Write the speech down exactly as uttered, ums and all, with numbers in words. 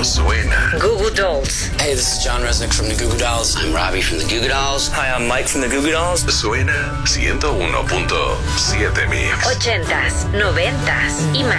suena. Goo Goo Dolls. Hey, this is John Resnick from the Goo Goo Dolls. I'm Robbie from the Goo Goo Dolls. Hi, I'm Mike from the Goo Goo Dolls. Suena ciento uno punto siete Mix. Ochentas, noventas y más.